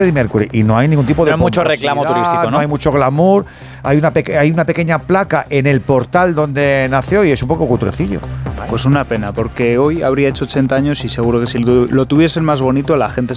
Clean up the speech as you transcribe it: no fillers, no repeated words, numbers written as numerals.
Freddie Mercury y no hay ningún tipo de no hay mucho reclamo turístico, ¿no? No hay mucho glamour, hay una pequeña placa en el portal donde nació y es un poco cutrecillo. Pues una pena, porque hoy habría hecho 80 años y seguro que si lo tuviesen más bonito la gente